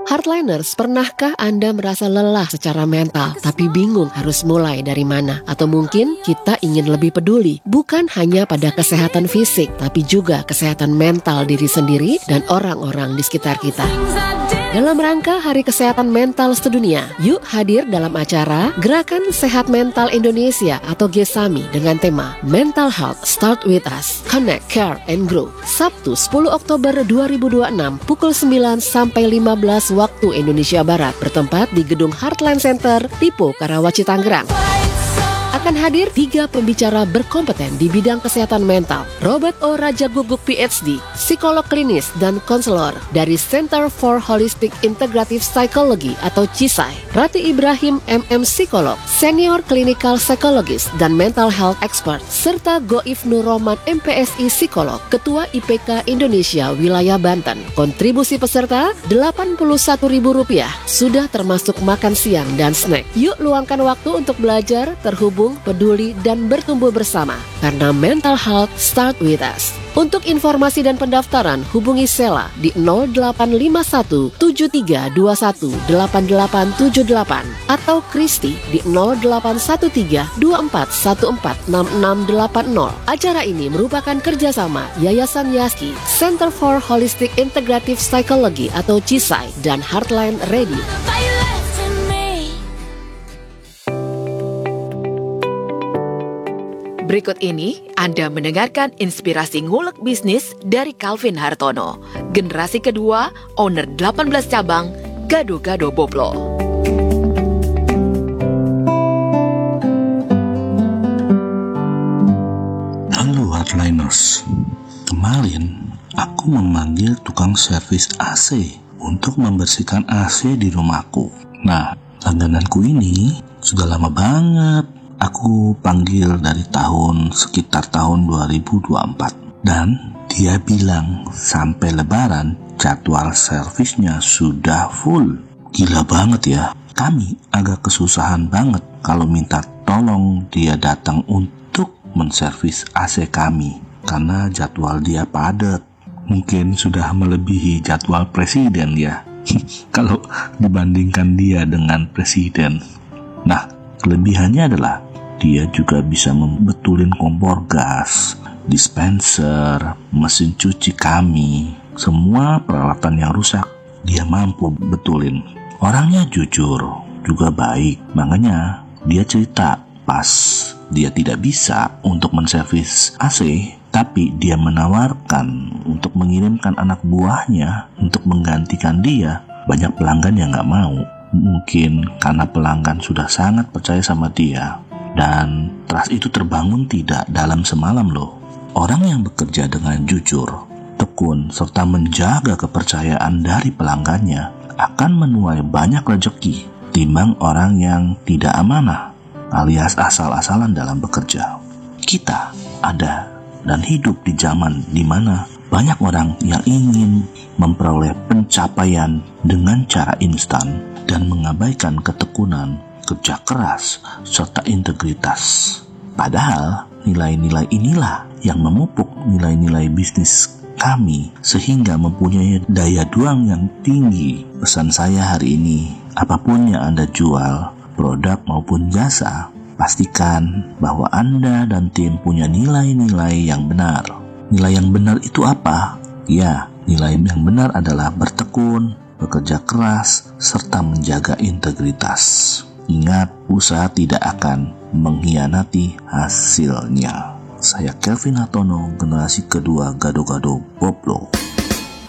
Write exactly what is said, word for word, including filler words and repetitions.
Hardliners, pernahkah Anda merasa lelah secara mental tapi bingung harus mulai dari mana? Atau mungkin kita ingin lebih peduli bukan hanya pada kesehatan fisik tapi juga kesehatan mental diri sendiri dan orang-orang di sekitar kita. Dalam rangka Hari Kesehatan Mental Sedunia, yuk hadir dalam acara Gerakan Sehat Mental Indonesia atau GESAMI dengan tema Mental Health Start With Us, Connect, Care, and Grow. Sabtu sepuluh Oktober dua ribu dua puluh enam pukul sembilan sampai lima belas waktu Indonesia Barat, bertempat di Gedung Heartland Center, Tipo, Karawaci, Tangerang. Akan hadir tiga pembicara berkompeten di bidang kesehatan mental. Robert O. Raja Guguk P H D, psikolog klinis dan konselor dari Center for Holistic Integrative Psychology atau C I S I. Rati Ibrahim M M Psikolog, senior clinical psychologist dan mental health expert. Serta Goif Nur Roman M P S I Psikolog, Ketua I P K Indonesia Wilayah Banten. Kontribusi peserta delapan puluh satu ribu rupiah, sudah termasuk makan siang dan snack. Yuk luangkan waktu untuk belajar, terhubung, peduli, dan bertumbuh bersama. Karena mental health start with us. Untuk informasi dan pendaftaran, hubungi Sela di nol delapan lima satu tujuh tiga dua satu delapan delapan tujuh delapan atau Kristi di nol delapan satu tiga dua empat satu empat enam enam delapan nol. Acara ini merupakan kerjasama Yayasan Yaski, Center for Holistic Integrative Psychology atau C I S I, dan Heartland Radio. Berikut ini Anda mendengarkan inspirasi ngulek bisnis dari Calvin Hartono, generasi kedua, owner delapan belas cabang, Gado-Gado Boplo. Halo Hardliners, kemarin aku memanggil tukang servis A C untuk membersihkan A C di rumahku. Nah, langgananku ini sudah lama banget aku panggil dari tahun sekitar tahun dua ribu dua puluh empat, dan dia bilang sampai lebaran jadwal servisnya sudah full. Gila banget ya. Kami agak kesusahan banget kalau minta tolong dia datang untuk menservis A C kami karena jadwal dia padat. Mungkin sudah melebihi jadwal presiden ya. Kalau dibandingkan dia dengan presiden. Nah, kelebihannya adalah dia juga bisa membetulin kompor gas, dispenser, mesin cuci kami. Semua peralatan yang rusak dia mampu betulin. Orangnya jujur, juga baik. Makanya dia cerita pas dia tidak bisa untuk menservis A C, tapi dia menawarkan untuk mengirimkan anak buahnya untuk menggantikan dia. Banyak pelanggan yang gak mau. Mungkin karena pelanggan sudah sangat percaya sama dia. Dan trust itu terbangun tidak dalam semalam loh. Orang yang bekerja dengan jujur, tekun, serta menjaga kepercayaan dari pelanggannya akan menuai banyak rezeki timbang orang yang tidak amanah alias asal-asalan dalam bekerja. Kita ada dan hidup di zaman di mana banyak orang yang ingin memperoleh pencapaian dengan cara instan dan mengabaikan ketekunan, kerja keras, serta integritas. Padahal nilai-nilai inilah yang memupuk nilai-nilai bisnis kami sehingga mempunyai daya juang yang tinggi. Pesan saya hari ini, apapun yang Anda jual, produk maupun jasa, pastikan bahwa Anda dan tim punya nilai-nilai yang benar. Nilai yang benar itu apa? Ya, nilai yang benar adalah bertekun, bekerja keras, serta menjaga integritas. Ingat, usaha tidak akan mengkhianati hasilnya. Saya Calvin Hartono, generasi kedua Gado-Gado Boplo.